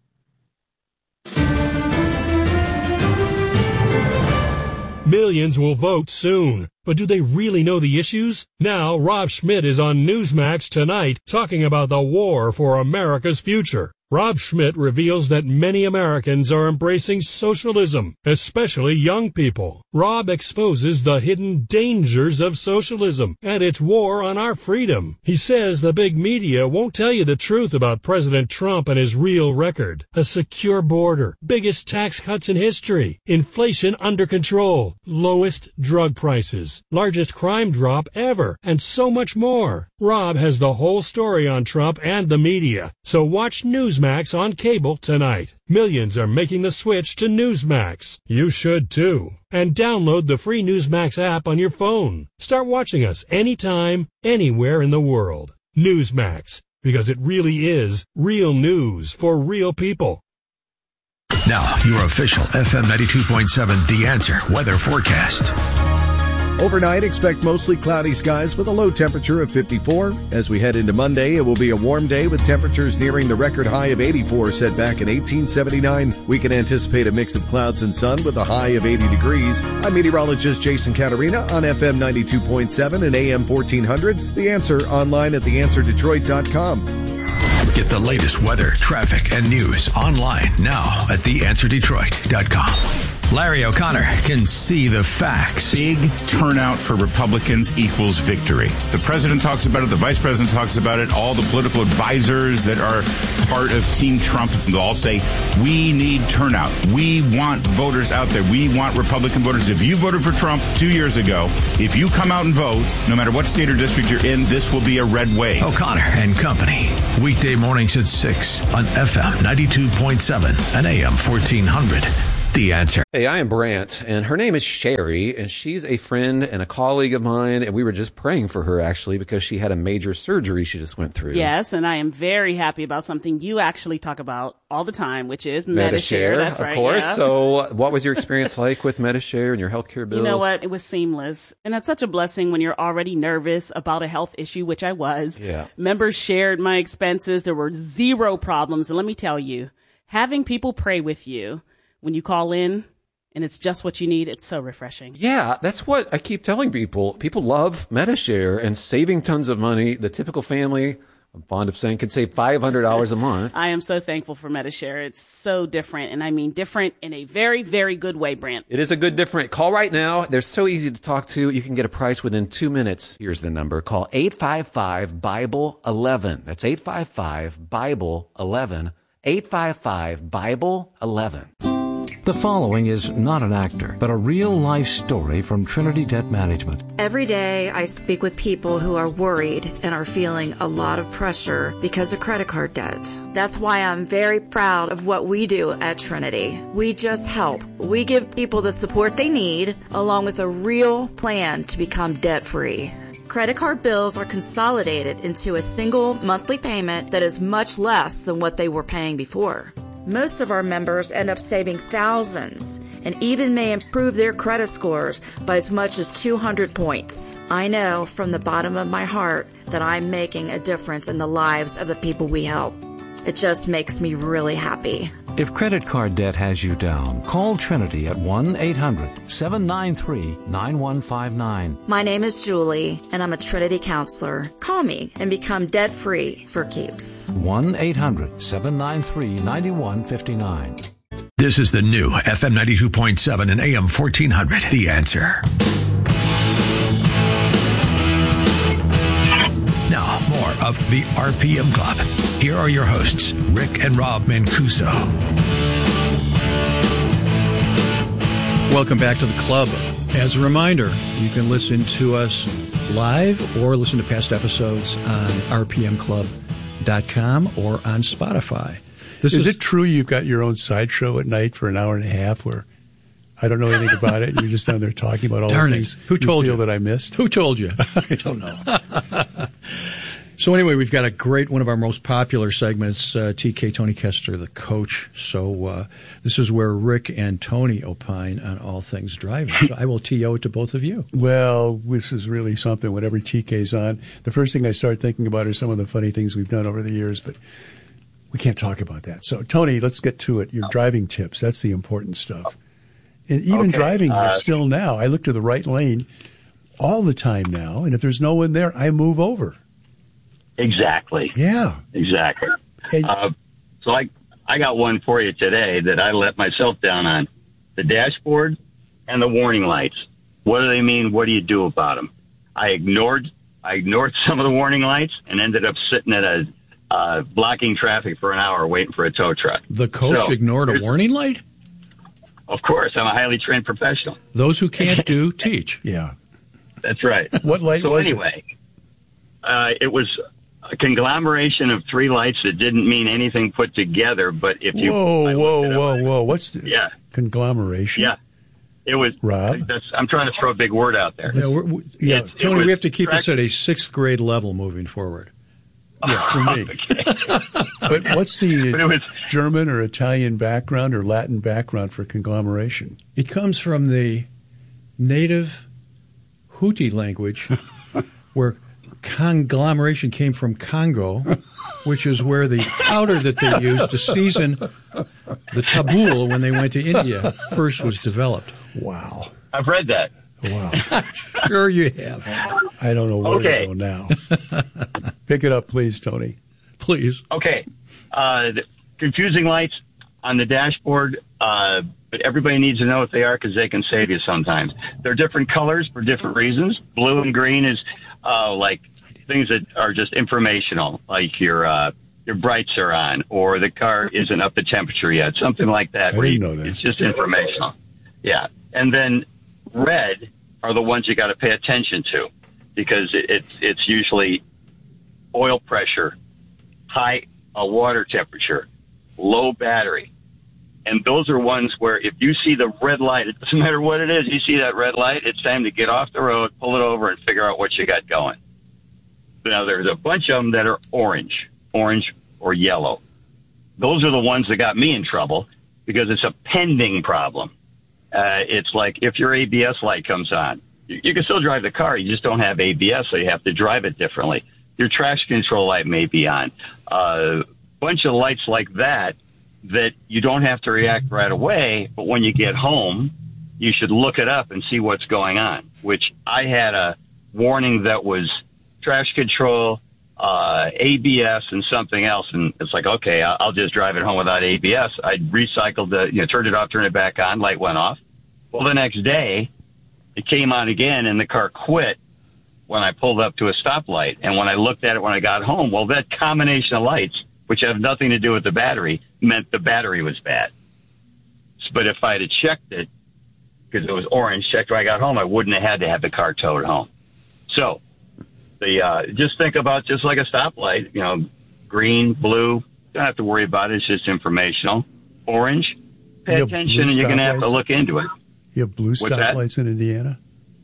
Millions will vote soon, but do they really know the issues? Now, Rob Schmidt is on Newsmax tonight talking about the war for America's future. Rob Schmidt reveals that many Americans are embracing socialism, especially young people. Rob exposes the hidden dangers of socialism and its war on our freedom. He says the big media won't tell you the truth about President Trump and his real record. A secure border, biggest tax cuts in history, inflation under control, lowest drug prices, largest crime drop ever, and so much more. Rob has the whole story on Trump and the media, so watch Newsmax on cable tonight. Millions are making the switch to Newsmax. You should too. And download the free Newsmax app on your phone. Start watching us anytime, anywhere in the world. Newsmax, because it really is real news for real people. Now, your official FM 92.7 The Answer weather forecast. Overnight, expect mostly cloudy skies with a low temperature of 54. As we head into Monday, it will be a warm day with temperatures nearing the record high of 84 set back in 1879. We can anticipate a mix of clouds and sun with a high of 80 degrees. I'm meteorologist Jason Caterina on FM 92.7 and AM 1400. The Answer online at theanswerdetroit.com. Get the latest weather, traffic, and news online now at theanswerdetroit.com. Larry O'Connor can see the facts. Big turnout for Republicans equals victory. The president talks about it. The vice president talks about it. All the political advisors that are part of Team Trump, they'll all say, we need turnout. We want voters out there. We want Republican voters. If you voted for Trump 2 years ago, if you come out and vote, no matter what state or district you're in, this will be a red wave. O'Connor and Company. Weekday mornings at 6 on FM 92.7 and AM 1400. The Answer. Hey, I am Brant, and her name is Sherry, and she's a friend and a colleague of mine, and we were just praying for her, actually, because she had a major surgery she just went through. Yes, and I am very happy about something you actually talk about all the time, which is Medi-Share. That's right. Of course. Yeah. So what was your experience like with Medi-Share and your healthcare bills? You know what? It was seamless. And that's such a blessing when you're already nervous about a health issue, which I was. Yeah. Members shared my expenses. There were zero problems. And let me tell you, having people pray with you when you call in and it's just what you need, it's so refreshing. Yeah, that's what I keep telling people. People love Medi-Share and saving tons of money. The typical family, I'm fond of saying, can save $500 a month. I am so thankful for Medi-Share. It's so different, and I mean different in a very, very good way, Brant. It is a good different. Call right now. They're so easy to talk to. You can get a price within 2 minutes. Here's the number. Call 855-BIBLE-11. That's 855-BIBLE-11. 855-BIBLE-11. The following is not an actor, but a real-life story from Trinity Debt Management. Every day I speak with people who are worried and are feeling a lot of pressure because of credit card debt. That's why I'm very proud of what we do at Trinity. We just help. We give people the support they need, along with a real plan to become debt-free. Credit card bills are consolidated into a single monthly payment that is much less than what they were paying before. Most of our members end up saving thousands and even may improve their credit scores by as much as 200 points. I know from the bottom of my heart that I'm making a difference in the lives of the people we help. It just makes me really happy. If credit card debt has you down, call Trinity at 1-800-793-9159. My name is Julie, and I'm a Trinity counselor. Call me and become debt-free for keeps. 1-800-793-9159. This is the new FM 92.7 and AM 1400. The Answer. Now, more of the RPM Club. Here are your hosts, Rick and Rob Mancuso. Welcome back to the club. As a reminder, you can listen to us live or listen to past episodes on rpmclub.com or on Spotify. Is it true you've got your own sideshow at night for an hour and a half where I don't know anything about it and you're just down there talking about all the things Who told you feel that I missed? Who told you? I don't know. So anyway, we've got a great, one of our most popular segments, TK, Tony Kester, the coach. So this is where Rick and Tony opine on all things driving. So I will TO it to both of you. Well, this is really something. Whenever TK's on, the first thing I start thinking about are some of the funny things we've done over the years, but we can't talk about that. So, Tony, let's get to it. Your driving tips, that's the important stuff. And even driving here still now, I look to the right lane all the time now, and if there's no one there, I move over. Exactly. Yeah. Exactly. So I got one for you today that I let myself down on. The dashboard and the warning lights. What do they mean? What do you do about them? I ignored some of the warning lights and ended up sitting at a blocking traffic for an hour waiting for a tow truck. The coach ignored a warning light? Of course. I'm a highly trained professional. Those who can't do, teach. Yeah. That's right. What light was it? It was a conglomeration of three lights that didn't mean anything put together, but if you... Whoa. What's the... Yeah. Conglomeration? Yeah. It was... Rob? I'm trying to throw a big word out there. Yeah, Tony, we have to keep this at a sixth grade level moving forward. Yeah, for me. But what's the German or Italian background or Latin background for conglomeration? It comes from the native Hutu language where conglomeration came from Congo, which is where the powder that they used to season the tabbouleh when they went to India first was developed. Wow. I've read that. Wow. Sure you have. I don't know where to go now. Pick it up, please, Tony. Please. Okay. The confusing lights on the dashboard, but everybody needs to know what they are because they can save you sometimes. They're different colors for different reasons. Blue and green is like things that are just informational, like your brights are on or the car isn't up to temperature yet, something like that. I didn't know that. It's just informational. Yeah. And then red are the ones you got to pay attention to because it's usually oil pressure, high water temperature, low battery. And those are ones where if you see the red light, it doesn't matter what it is, you see that red light, it's time to get off the road, pull it over, and figure out what you got going. Now, there's a bunch of them that are orange or yellow. Those are the ones that got me in trouble because it's a pending problem. It's like if your ABS light comes on, you can still drive the car, you just don't have ABS, so you have to drive it differently. Your traction control light may be on. A bunch of lights like that you don't have to react right away, but when you get home, you should look it up and see what's going on, which I had a warning that was traction control, ABS, and something else, and it's like, okay, I'll just drive it home without ABS. I recycled turned it off, turned it back on, light went off. Well, the next day, it came on again, and the car quit when I pulled up to a stoplight. And when I looked at it when I got home, well, that combination of lights, which have nothing to do with the battery, meant the battery was bad. But if I had checked it, because it was orange, checked when I got home, I wouldn't have had to have the car towed home. So just think about just like a stoplight, green, blue, don't have to worry about it. It's just informational. Orange, pay attention, and you're going to have to look into it. You have blue stoplights in Indiana?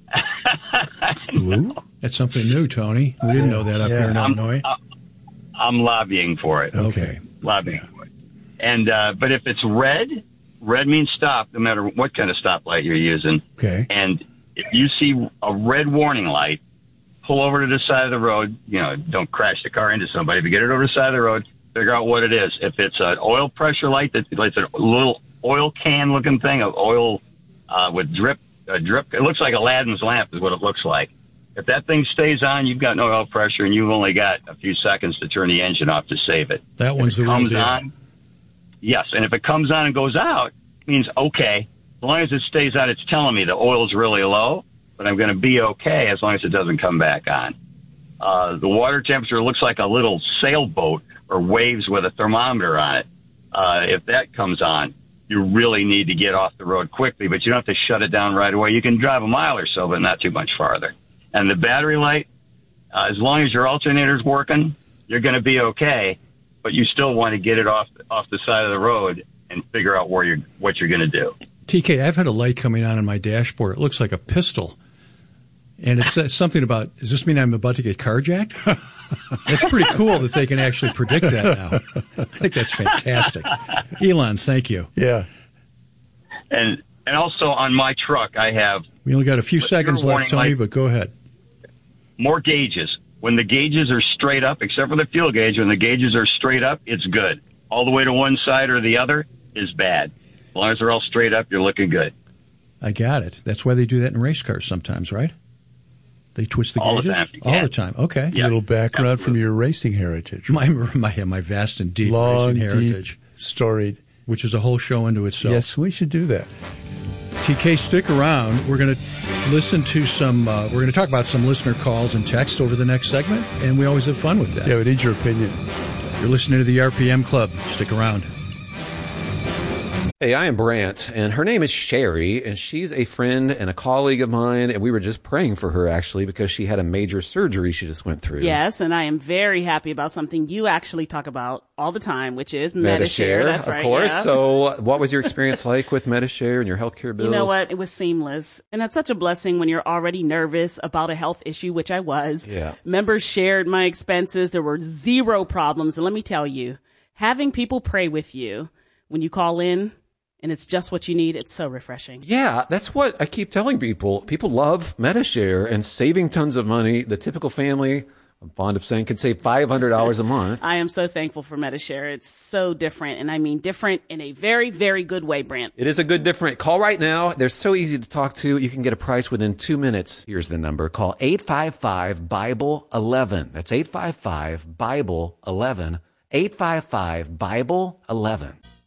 Blue? That's something new, Tony. We didn't know that up here in Illinois. I'm lobbying for it. Okay. Lobbying for it. And, but if it's red means stop, no matter what kind of stoplight you're using. Okay. And if you see a red warning light, pull over to the side of the road. Don't crash the car into somebody, but get it over to the side of the road, figure out what it is. If it's an oil pressure light, it's a little oil can looking thing of oil, with drip. It looks like Aladdin's lamp is what it looks like. If that thing stays on, you've got no oil pressure, and you've only got a few seconds to turn the engine off to save it. That one's the real deal. Yes, and if it comes on and goes out, it means, okay, as long as it stays on, it's telling me the oil's really low, but I'm going to be okay as long as it doesn't come back on. The water temperature looks like a little sailboat or waves with a thermometer on it. If that comes on, you really need to get off the road quickly, but you don't have to shut it down right away. You can drive a mile or so, but not too much farther. And the battery light, as long as your alternator's working, you're going to be okay, but you still want to get it off the side of the road and figure out what you're going to do. TK, I've had a light coming on my dashboard. It looks like a pistol. And it says something about, does this mean I'm about to get carjacked? It's pretty cool that they can actually predict that now. I think that's fantastic. Elon, thank you. Yeah. And also on my truck, I have... We only got a few seconds left, Tony, but go ahead. More gauges. When the gauges are straight up, except for the fuel gauge, when the gauges are straight up, it's good. All the way to one side or the other is bad. As long as they're all straight up, you're looking good. I got it. That's why they do that in race cars sometimes, right? They twist the gauges? All the time. Okay. A little background from your racing heritage. My vast and deep racing heritage. Deep, storied. Which is a whole show unto itself. Yes, we should do that. TK, stick around. We're going to listen to we're going to talk about some listener calls and texts over the next segment, and we always have fun with that. Yeah, we need your opinion. You're listening to the RPM Club. Stick around. Hey, I am Brant, and her name is Sherry, and she's a friend and a colleague of mine, and we were just praying for her, actually, because she had a major surgery she just went through. Yes, and I am very happy about something you actually talk about all the time, which is Medi-Share. That's right. Of course. Yeah. So what was your experience like with Medi-Share and your healthcare bills? You know what? It was seamless. And that's such a blessing when you're already nervous about a health issue, which I was. Yeah. Members shared my expenses. There were zero problems. And let me tell you, having people pray with you when you call in, and it's just what you need, it's so refreshing. Yeah, that's what I keep telling people. People love Medi-Share and saving tons of money. The typical family, I'm fond of saying, can save $500 a month. I am so thankful for Medi-Share. It's so different, and I mean different in a very, very good way, Brant. It is a good different. Call right now. They're so easy to talk to. You can get a price within 2 minutes. Here's the number. Call 855-BIBLE-11. That's 855-BIBLE-11. 855-BIBLE-11.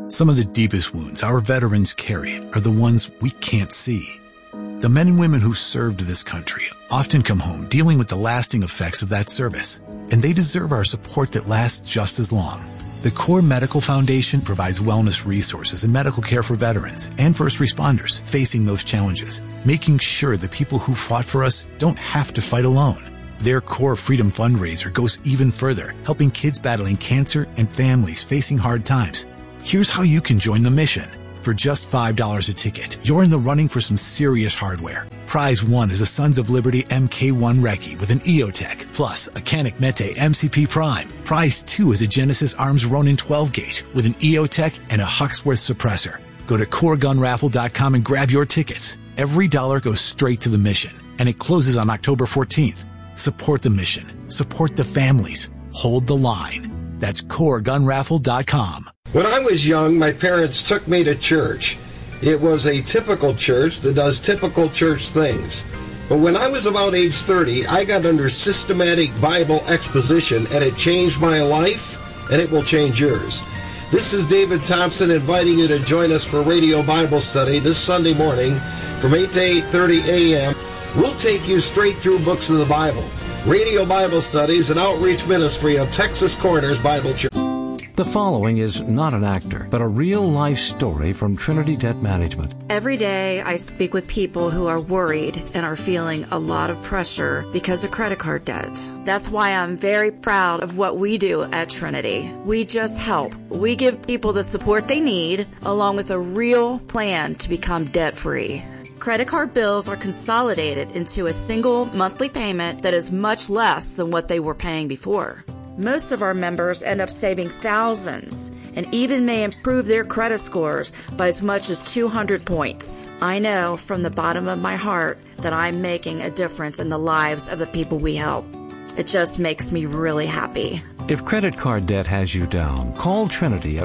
Some of the deepest wounds our veterans carry are the ones we can't see. The men and women who served this country often come home dealing with the lasting effects of that service, and they deserve our support that lasts just as long. The Core Medical Foundation provides wellness resources and medical care for veterans and first responders facing those challenges, making sure the people who fought for us don't have to fight alone. Their Core Freedom fundraiser goes even further, helping kids battling cancer and families facing hard times. Here's how you can join the mission. For just $5 a ticket, you're in the running for some serious hardware. Prize 1 is a Sons of Liberty MK1 Recce with an EOTech, plus a Canik Mete MCP Prime. Prize 2 is a Genesis Arms Ronin 12-gauge with an EOTech and a Huxworth suppressor. Go to CoreGunRaffle.com and grab your tickets. Every dollar goes straight to the mission, and it closes on October 14th. Support the mission. Support the families. Hold the line. That's CoreGunRaffle.com. When I was young, my parents took me to church. It was a typical church that does typical church things. But when I was about age 30, I got under systematic Bible exposition, and it changed my life, and it will change yours. This is David Thompson inviting you to join us for Radio Bible Study this Sunday morning from 8 to 8:30 a.m. We'll take you straight through books of the Bible. Radio Bible Study is an outreach ministry of Texas Corners Bible Church. The following is not an actor, but a real-life story from Trinity Debt Management. Every day I speak with people who are worried and are feeling a lot of pressure because of credit card debt. That's why I'm very proud of what we do at Trinity. We just help. We give people the support they need, along with a real plan to become debt-free. Credit card bills are consolidated into a single monthly payment that is much less than what they were paying before. Most of our members end up saving thousands and even may improve their credit scores by as much as 200 points. I know from the bottom of my heart that I'm making a difference in the lives of the people we help. It just makes me really happy. If credit card debt has you down, call Trinity at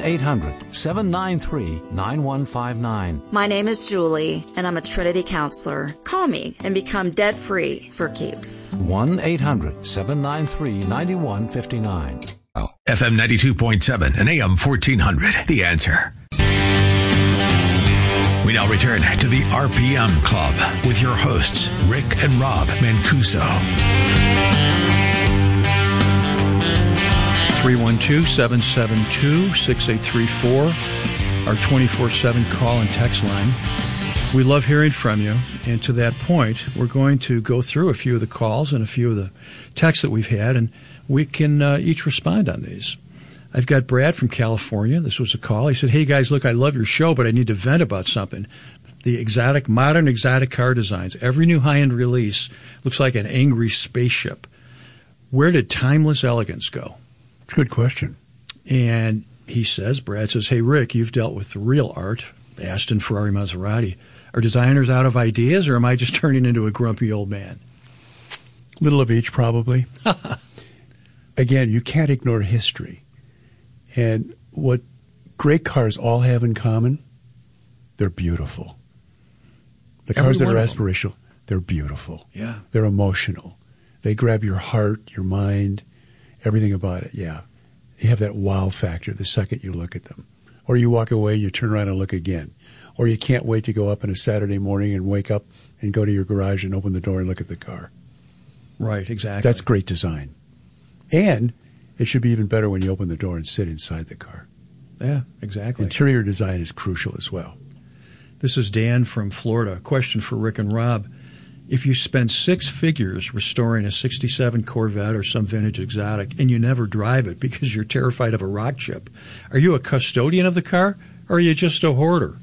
1-800-793-9159. My name is Julie, and I'm a Trinity counselor. Call me and become debt-free for keeps. 1-800-793-9159. FM 92.7 and AM 1400. The Answer. We now return to the RPM Club with your hosts, Rick and Rob Mancuso. 312-772-6834, our 24/7 call and text line. We love hearing from you, and to that point, we're going to go through a few of the calls and a few of the texts that we've had, and we can each respond on these. I've got Brad from California. This was a call. He said, hey guys, look, I love your show, but I need to vent about something. The modern exotic car designs. Every new high-end release looks like an angry spaceship. Where did timeless elegance go? Good question. And he says, Brad says, hey, Rick, you've dealt with the real art, Aston, Ferrari, Maserati. Are designers out of ideas, or am I just turning into a grumpy old man? Little of each, probably. Again, you can't ignore history. And what great cars all have in common, they're beautiful. The cars that are aspirational, they're beautiful. Yeah. They're emotional. They grab your heart, your mind, everything about it, yeah. You have that wow factor the second you look at them. Or you walk away, you turn around and look again. Or you can't wait to go up on a Saturday morning and wake up and go to your garage and open the door and look at the car. Right, exactly. That's great design. And it should be even better when you open the door and sit inside the car. Yeah, exactly. Interior design is crucial as well. This is Dan from Florida. Question for Rick and Rob. If you spend six figures restoring a 67 Corvette or some vintage exotic and you never drive it because you're terrified of a rock chip, are you a custodian of the car or are you just a hoarder?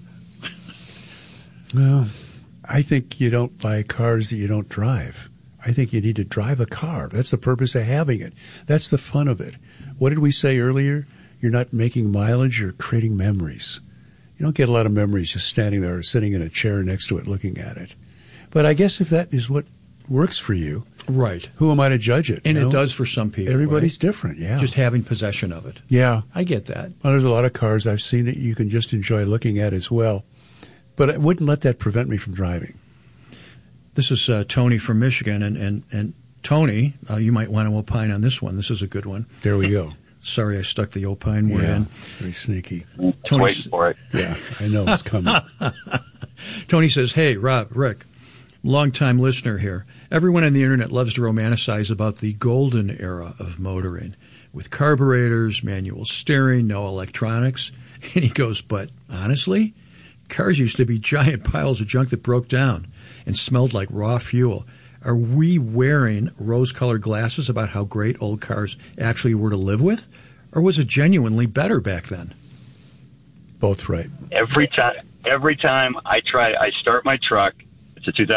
Well, I think you don't buy cars that you don't drive. I think you need to drive a car. That's the purpose of having it. That's the fun of it. What did we say earlier? You're not making mileage, you're creating memories. You don't get a lot of memories just standing there or sitting in a chair next to it looking at it. But I guess if that is what works for you, right? Who am I to judge it? And it does for some people. Everybody's right? different, yeah. Just having possession of it. Yeah. I get that. Well, there's a lot of cars I've seen that you can just enjoy looking at as well. But I wouldn't let that prevent me from driving. This is Tony from Michigan. And Tony, you might want to opine on this one. This is a good one. There we go. Sorry, I stuck the opine word in. Very sneaky. Tony, Waiting for it. Yeah, I know it's coming. Tony says, hey, Rob, Rick, long-time listener here. Everyone on the internet loves to romanticize about the golden era of motoring with carburetors, manual steering, no electronics. And he goes, but honestly, cars used to be giant piles of junk that broke down and smelled like raw fuel. Are we wearing rose-colored glasses about how great old cars actually were to live with? Or was it genuinely better back then? Both right. Every time I start my truck, it's a 2000.